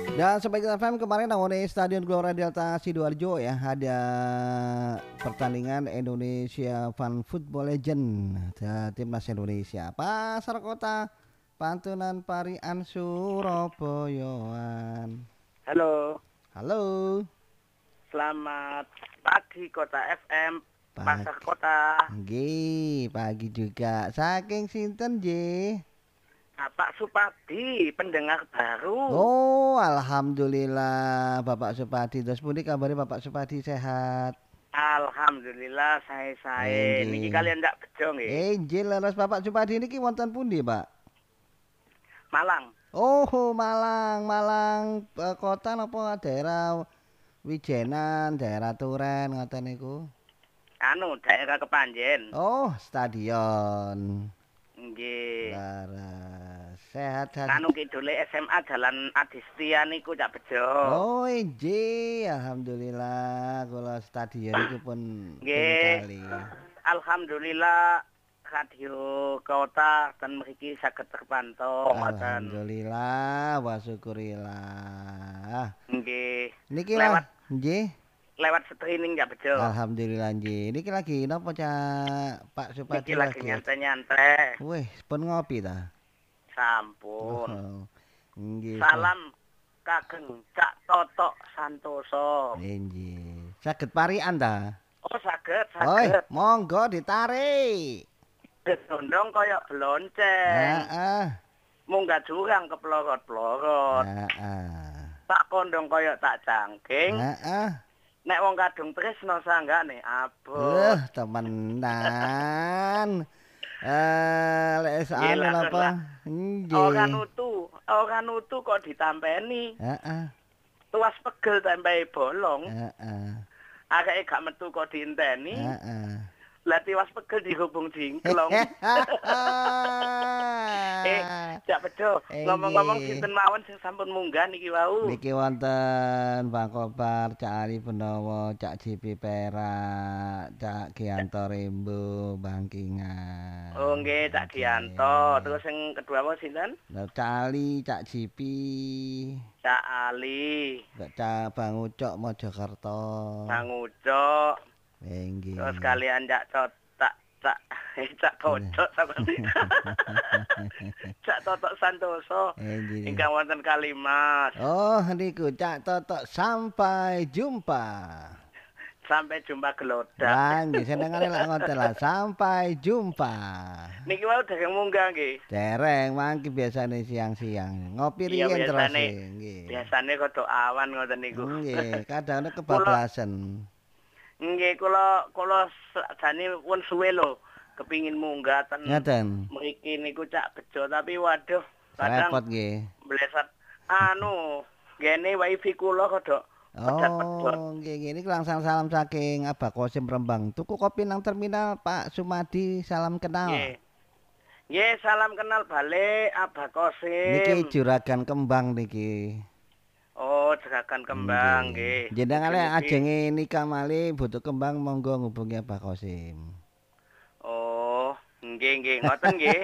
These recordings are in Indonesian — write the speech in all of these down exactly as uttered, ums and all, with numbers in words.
Dan Sobat F M kemarin di Stadion Gelora Delta Sidoarjo ya ada pertandingan Indonesia Fun Football Legend Timnas Indonesia Pasar Kota Pantunan Parian Surabayaan. Halo. Halo. Selamat pagi Kota F M Pagi. Pasar Kota. Nggih, pagi juga. Saking sinten nggih? Bapak Supadi, pendengar baru. Oh, alhamdulillah Bapak Supadi. Terus pundi kabare Bapak Supadi sehat? Alhamdulillah saya-saya. Niki kalian ndak bejo nggih. Injil leres Bapak Supadi niki wonten pundi, Pak? Malang. Oh, Malang, Malang eh, kota napa daerah Wijenan, daerah Turen ngoten niku? Anu, daerah Kepanjen. Oh, stadion. Nggih. Laras. Sehat sehat. Anu kidule S M A Jalan Adistia niku cak bejo. Oh, injih, alhamdulillah kula stadion iku pun Nggih. kali. Alhamdulillah radio kota dan mriki saged terpantau ngoten. Alhamdulillah wa syukurillah. Nggih. Niki lewat nggih. Lewat streaming ya bejo. Alhamdulillah nggih. Niki lagi napa Cak Pak Supadi Niki lagi nyantai-nyantai. Wih, pun ngopi ta? Sampun. Oh, nggih. Salam kageng Cak Toto Santoso. Nggih. Saged parian ta? Oh, saged, Oi, saged. monggo ditarik. Gedondong kaya blonceng. Heeh. Munggah jurang ke pelorot-pelorot. Heeh. Tak kondong kaya tak cangking. Heeh. Nek wong kadung tresno sanggane abot. Leh, temenan. Eh, lek anu apa? Nggih. Ora nutu, ora nutu kok ditampeni. Heeh. Tuas pegel tempe bolong. Heeh. Akeke gak metu kok diinteni. Heeh. Lah tiwas pegel dihubung jingklong. Eh, jak bedo. Ngomong-ngomong sinten mawon sing sampun munggah niki wau. Niki wonten Bang Kobar, Cak Ali Benowo, Cak Jipi Perak, Cak Gianto Rembo, Bangkingan. Oh nggih, Cak Gianto. Terus sing kedua apa sinten? Cak Ali, Cak Jipi. Cak Ali. Cak Bang Ucok Mojokerto. Bang Ucok. Nggih. Terus kalian Cak Cotak, Cak Cak Totok sama. Cak Totok Santoso. Ingkang wonten Kalimas. Oh, niku Cak Totok sampai jumpa. Sampai jumpa gelodak. Lah nggih senengane lak ngoten lah. Sampai jumpa. Niki wau dereng munggah nggih. Dereng mangki biasane siang-siang. Ngopi riyen terus nggih. Biasane kodok awan ngoten niku. Nggih, kadang kebablasan. Nggih, kula kula jane pun suwe lho kepingin munggah ten mriki niku Cak Bejo tapi waduh kadang repot nggih. Blesat anu gene wifi kula kodok Oh, nggih nggih niki langsung salam saking Abah Kosim Rembang. Tuku kopi nang terminal Pak Sumadi, salam kenal. Nggih. Nggih, salam kenal balik Abah Kosim. Niki juragan kembang niki. Oh, juragan kembang nggih. Jenengane ajenge nikah malih butuh kembang monggo ngubungi Abah Kosim. Oh, nggih nggih ngoten nggih.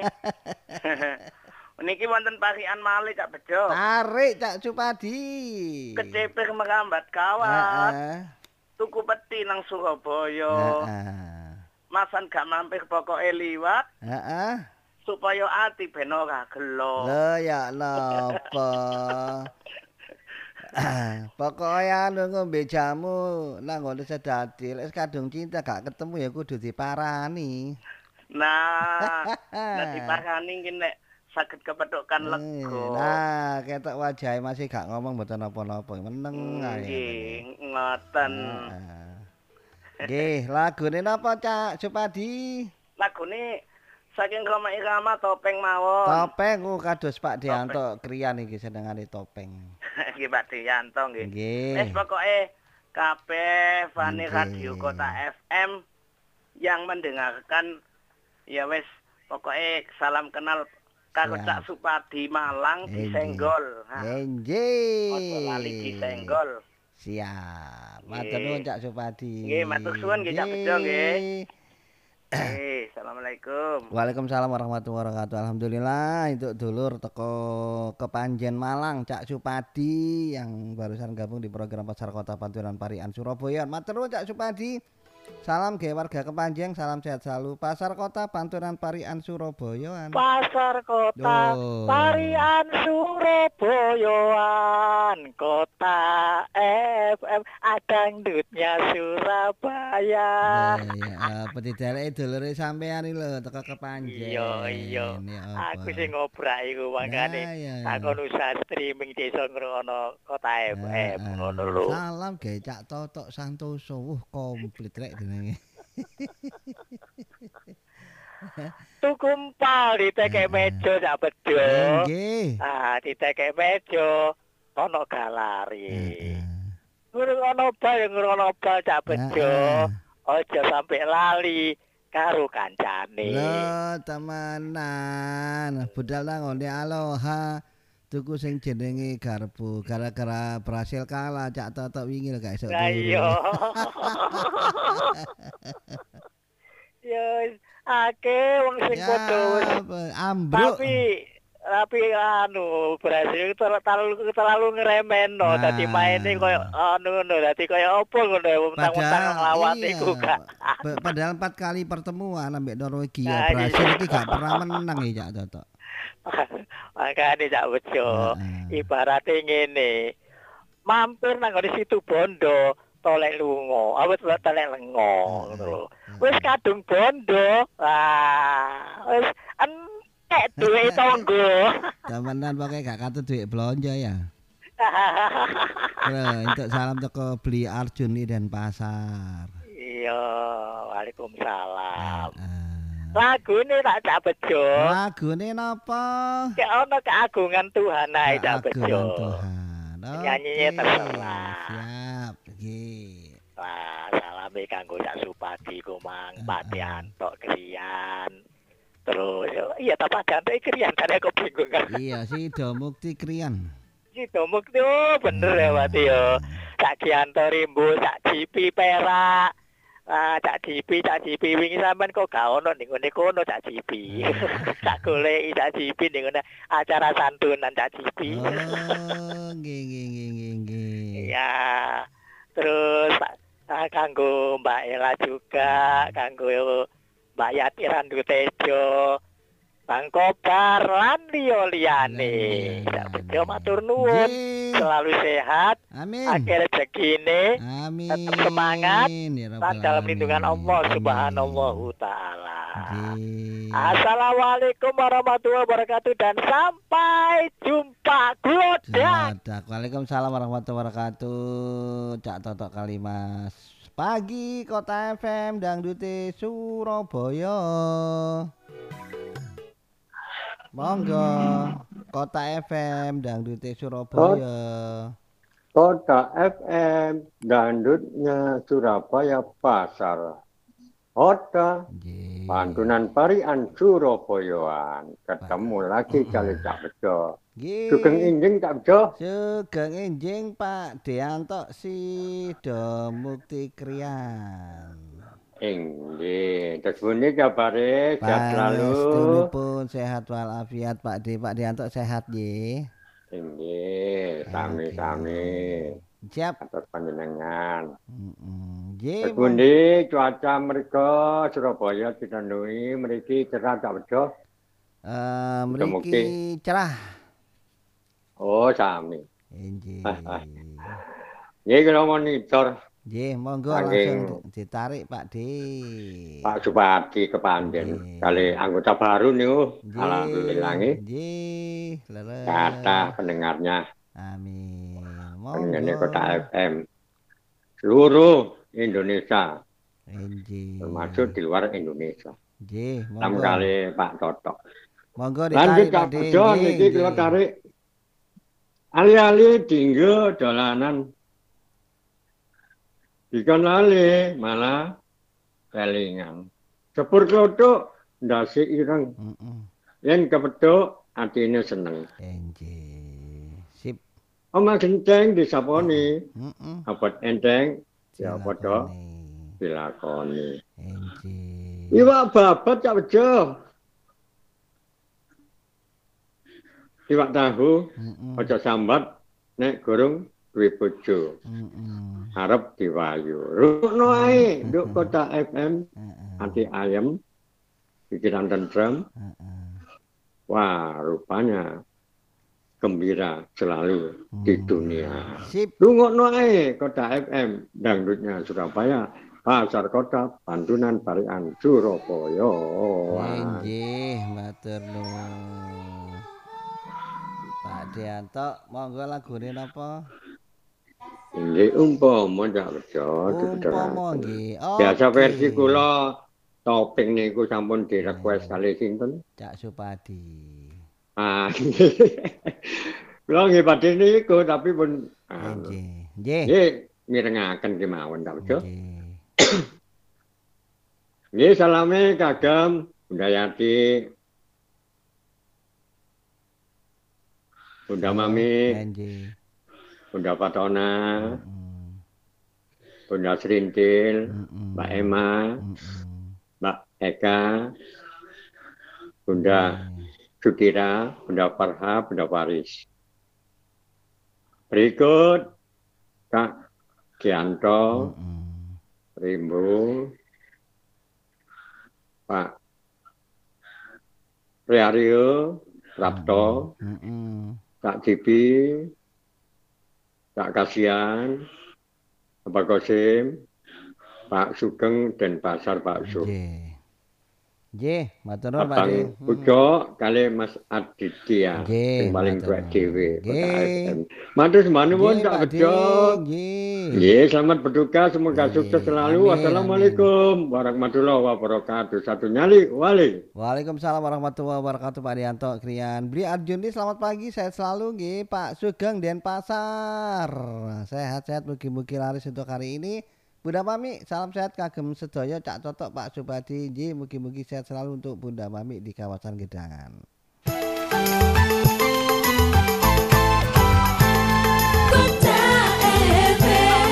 Niki wonten parian malih Cak Bejo. Tarik Cak Supadi. Kecepir merambat kawat. Tuku peti nang Surabaya. Heeh. Masan gak mampir pokoke liwat. Heeh. Supaya ati ben ora gelo. Lho ya napa. Pokoknya anu ngombe jamu nang ngono sedadi lek kadung cinta gak ketemu ya kudu diparani. Nah, nek diparani ki nek saged kepethukkan lega. Nah, ketok wajahe masih gak ngomong mboten napa-napa. Meneng ae. Nggih, ngoten. Nggih, lagune napa Cak Supadi? Lagune saking Roma Irama topeng mawon. Topeng ku kados Pak Dianto Kriyan iki senengane topeng. Nggih Pak Dianto nggih. Nggih. Wis pokoke kabeh fani radio Kota F M yang mendengarkan ya wis pokoke salam kenal karo Cak Supadi Malang disenggol. Nggih. Ojo lali disenggol. Siap. Matur nuwun Cak Supadi. Nggih, matur suwun nggih Cak Bejo nggih. Eh, assalamualaikum. Waalaikumsalam warahmatullahi wabarakatuh. Alhamdulillah itu dulur teko Kepanjen Malang Cak Supadi yang barusan gabung di program Pasar Kota Panturan Parian Surabaya. Matur nuwun Cak Supadi. Salam ge warga Kepanjen, salam sehat selalu. Pasar Kota Panturan Parian Surabaya. Pasar Kota Duh. Parian Surabayaan, Kota F M dangdutnya Surabaya. Lah ya apa dideleki dulure sampean iki lho teko Kepanjen. Iya, iya. Ya Aku apa. sing ngobrak iku Nah mangkane ya. takon usaha streaming desa ngrungokno Kota F M ngono Heeh. lho. Salam gawe Cak Totok Santoso. Wuh komplit rek jenenge. Tuku empal ditekek Heeh. meja sak bedo. Nggih. Ah, ditekek meja ana galari. Heeh. Ngrungokno bal ngrungokno bal sak bedo. Heeh. Aja sampe lali karo kancane. Lho temenan. Budal nang ngene Aloha. Tuku sing jenenge garpu gara-gara berhasil kalah Cak Totok wingi lho gak esuk Lah turu. iya. Ya wis akeh wong sing Ya padha wis apa, ambruk. tapi tapi anu berhasil ter- terlalu terlalu ngeremeno dadi Nah. maine koyo anu ngono dadi koyo apa ngono mentang-mentang Padahal nglawat iya, iku gak. pa- padahal empat kali pertemuan ambek Norwegia Nah, Brasil iya. iki gak pernah menang ya Cak Totok. Makane Cak Bejo Heeh. ibarate ngene. Mampir nang ngene situ Bondo tolek lunga, awet tolek lengo ngono lho. Wis kadung bondo. Wah, wis entek duwe tonggo. Temenan pokoke gak katut duit belanja ya. Lho, entuk salam teko beli Arjun di Denpasar. Iya, Waalaikumsalam. Heeh. Lagune tak Cak Bejo. Lagune napa? Kayak ono keagungan Tuhan ae Cak Bejo. Keagungan Tuhan. Nyanyinya Oke, terserah. Siap. Nggih. Wah, salame kanggo Cak Supadi Kumang, Pak Dianto Krian. Terus iya ta Pak Dianto Krian kan aku bingung kan. Iya sih do mukti krian. Gitu mukti oh bener ya Pak yo. Cak Dianto Rimbo, Cak Jipi Perak. Ah, Cak Jipi, Cak Jipi wingi sampean kok gak ono ning ngene kono Cak Jipi. Cak goleki Cak Jipi ning ngene acara santunan Cak Jipi. Oh, nggih nggih nggih nggih nggih. Ya. Terus ah, kanggo Mbak Ela juga, kanggo Mbak Yati Randu Tejo, Bang Kobar lan liya liyane. Sak bejo matur nuwun. Nggih. Selalu sehat, Amin. akeh rezekine, Amin. tetap semangat, Ya dan Rabbal dalam Alamin. lindungan Allah Amin. Subhanahu taala. Nggih. Assalamualaikum warahmatullahi wabarakatuh dan sampai jumpa. Glodak. Glodak. Waalaikumsalam warahmatullahi wabarakatuh. Cak Totok Kalimas. Pagi Kota F M Dangdute Surabaya. Monggo Kota F M Dangdute Surabaya. Kota F M Dangdutnya Surabaya Pasar Kota Nggih. Pantunan Parian Surabayaan. Ketemu lagi kali Cak Bejo. Nggih. Sugeng injing Cak Bejo. Sugeng enjing Pak Deanto Sido Mukti Krian. Inggih, terus bunyi kabare sehat selalu. Pangestunipun sehat walafiat Pak De. Pak Deanto sehat nggih. Inggih, sami-sami. Siap. Atur panjenengan. Heeh. Terus Nggih. bunyi cuaca mereka Surabaya ditandui mriki cerah Cak Bejo. Eh Mukti. mriki cerah. Oh, sami. Nggih. Nggih kula monitor Nggih, monggo Saking- langsung ditarik Pak De. Pak Supadi Kepanjen. Nggih. Kali anggota baru niku. Nggih. Alhamdulillah nggih. Nggih, leres. Kata pendengarnya Amin. pendengarnya Monggo. Kota F M. Seluruh Indonesia, Nggih. termasuk di luar Indonesia. Nggih, Salam monggo. kali Pak Totok. Monggo Lanjut ditarik Pak Cak De. Bejo Nggih, niki kula nggih. tarik. Ali-ali dinggo dolanan. Dikon lali malah kelingan. Sepur klothok ndase ireng. Heeh. Yen kepethuk atine seneng. Nggih. Sip. Omah genteng disaponi, Heeh. abot enteng ya padha Dilakoni. dilakoni. Nggih. Iwak babat cak bejo. Iwak tahu, Mm-mm. ojo sambat, nek gorong duwe bojo. Mm-mm. Harap diwayu. Rukno ae, nduk Kota F M, Heeh. anti ayam, pikiran tentrem. Heeh. Wah, rupanya gembira selalu di Hmm. dunia. Sip. Rungokno ae Kota F M, dangdutnya Surabaya, Pasar Kota, Pantunan Parian Surabaya. Wah. Nggih, matur nuwun. Pak Dianto, monggo lagune napa? Ini umpama ndak bejo Umpama dibederaken. nggih. Biasa Oke. versi kula topeng niku sampun direquest kali sinten? Cak Supadi. Ah. Kula nggih badhe niku tapi pun anu. Nggih. Nggih. Nggih mirengaken kemawon ndak bejo. Nggih. Nggih salame kagem Bunda Yati. Bunda Mami, Nggih. Bunda Patona, Mm. Bunda Serintil, Mm-mm. Mbak Emma, Mm-mm. Mbak Eka, Bunda Sudira, Bunda Farha, Bunda Faris. Berikut Kak Gianto, Mm-mm. Rimbo, Pak Priario, Rapto, Mm-mm. Kak Cipi, Kak Kasian, Bapak Kosim, Pak Sugeng, dan Pasar Pak Su. Nggih. Nggih, matur nuwun Pak Abang De. Ujo kali Mas Aditya, Nggih, yang paling matur tua nuwun. dhewe Kota Nggih. F M. Matur semanipun Nggih, Cak Pak De. Bejo. Nggih. Nggih, selamat berduka, semoga Nggih, sukses selalu. amin, Wassalamualaikum warahmatullahi wabarakatuh. Satu nyali, wali. Waalaikumsalam warahmatullahi wabarakatuh Pak Dianto Krian. Bri Arjundi selamat pagi, sehat selalu nggih Pak Sugeng Denpasar. Sehat-sehat mugi-mugi laris untuk hari ini. Bunda Mami salam sehat kagem sedaya Cak Totok Pak Supadi nggih mugi-mugi sehat selalu untuk Bunda Mami di kawasan Gedangan. Kota F M.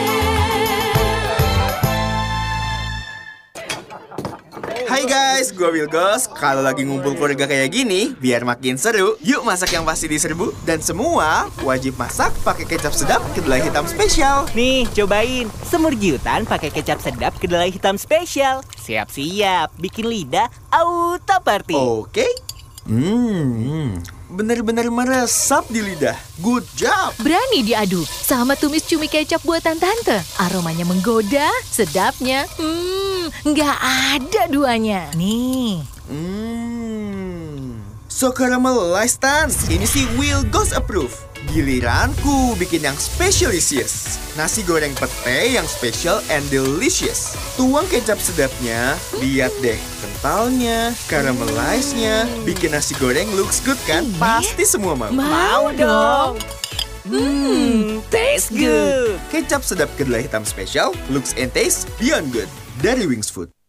Hai guys, gue Wilgos. Kalau lagi ngumpul keluarga kayak gini, biar makin seru, yuk masak yang pasti diserbu. Dan semua wajib masak pakai kecap sedap kedelai hitam spesial. Nih, cobain semur giutan pakai kecap sedap kedelai hitam spesial. Siap-siap, bikin lidah auto party. Oke. Hmm, bener-bener meresap di lidah. Good job. Berani diadu sama tumis cumi kecap buatan tante. Aromanya menggoda, sedapnya, hmm, nggak ada duanya. Nih, Hmm, so caramelized Tan. Ini sih Wilgos approve. Giliranku bikin yang specialisius. Nasi goreng pete yang special and delicious. Tuang kecap sedapnya, lihat deh kentalnya, caramelized-nya, bikin nasi goreng looks good kan? Pasti semua mau. Mau dong. hmm, taste good. Kecap sedap kedelai hitam spesial, looks and taste beyond good. Dari Wings Food.